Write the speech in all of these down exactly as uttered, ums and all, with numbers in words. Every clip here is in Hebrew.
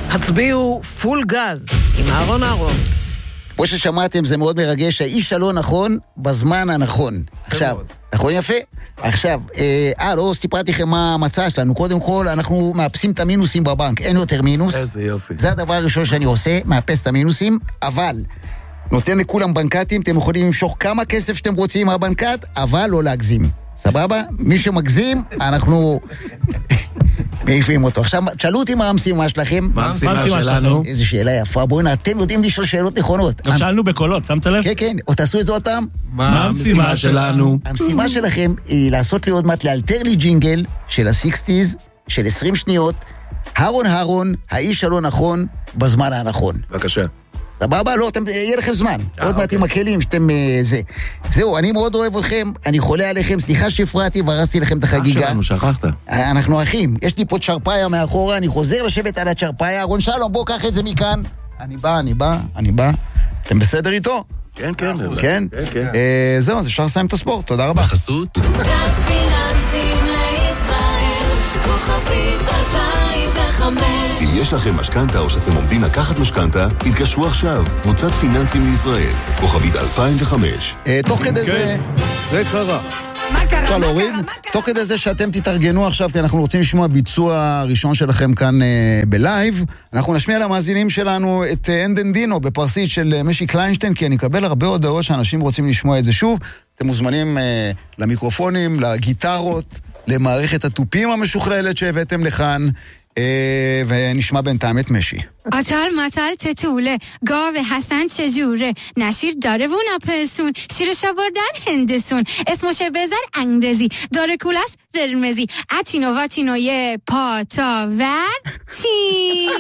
הצביעו פול גז עם אהרון אהרון. כמו ששמעתם, זה מאוד מרגש, האיש הלא נכון בזמן הנכון. עכשיו, נכון יפה? עכשיו, אה, לא, סיפרתי לכם מה המצע שלנו. קודם כל, אנחנו מאפסים את המינוסים בבנק. אין יותר מינוס. איזה יופי. זה הדבר הראשון שאני עושה, מאפס את המינוסים, אבל נותן לכולם בנקטים, אתם יכולים למשוך כמה כסף שאתם רוצים מהבנקט, אבל לא להגזים. סבבה? מי שמגזים, אנחנו מעיפים אותו. עכשיו, תשאלו אותי מה המשימה שלכם. מה המשימה שלנו? איזו שאלה יפה. בואו נה, אתם יודעים לשאול שאלות נכונות. גם שאלנו בקולות, שמת לב? כן, כן. או תעשו את זה עוד פעם. מה המשימה שלנו? המשימה שלכם היא לעשות לי עוד מעט, לאלתר לי ג'ינגל של ה-שישים, של עשרים שניות. אהרון אהרון, האיש הלא נכון, בזמן הנכון. בבקשה. סבבה? לא, אתם, יהיה לכם זמן. עוד מעט עם הכלים שאתם... זה. זהו, אני מאוד אוהב אתכם, אני חולה עליכם, סליחה שהפרעתי והרסתי לכם את החגיגה. שלנו, שכחת. אנחנו אחים. יש לי פה צ'רפאיה מאחורה, אני חוזר לשבת על הצ'רפאיה. אהרון שלום, בוא, קח את זה מכאן. אני בא, אני בא, אני בא. אתם בסדר איתו? כן, כן. כן? כן. זהו, אז אפשר לסיים את הספורט. תודה רבה. בחסות פיננסים לישראל, כוכבית אלפיים וחמש. אם יש לכם משכנתה או שאתם עומדים לקחת משכנתה, התקשרו עכשיו. קבוצת פיננסים לישראל, כוכבית אלפיים וחמש. תוך כדי זה... זה קרה. מה קרה? אפשר להוריד? תוך כדי זה שאתם תתארגנו עכשיו, כי אנחנו רוצים לשמוע ביצוע ראשון שלכם כאן אה, בלייב, אנחנו נשמיע למאזינים שלנו את אה, אנדנדינו בפרסית של אה, משי קליינשטיין, כי אני אקבל הרבה הודעות שאנשים רוצים לשמוע את זה שוב. אתם מוזמנים אה, למיקרופונים, לגיטרות, למערכת הטופים המשוכללת שהבאתם לכאן, אה, ונשמע בינתיים את משי. آتال ماتال تطوله گاو حسن چجوره نشیر داره و نپسون شیرشو بردن هندسون اسمش بذار انگرزی داره کولش قرمزی اچینو و چینوی پاتا ور چی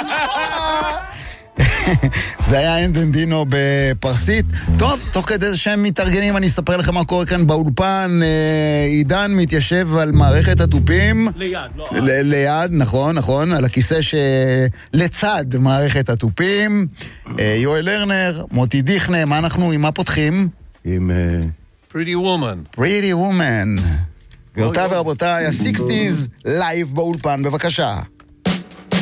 זה היה אנדנדינו בפרסית. טוב, תוך כדי זה שהם מתארגנים, אני אספר לכם מה קורה כאן באולפן. עידן מתיישב על מערכת הטופים. ליד, לא. ליד, נכון, נכון, על הכיסא שלצד מערכת הטופים. יואל לרנר, מוטי דיכנה, מה אנחנו, עם מה פותחים? עם... Pretty Woman. Pretty Woman. גבירותיי ורבותיי, ה-שישים לייב באולפן, בבקשה.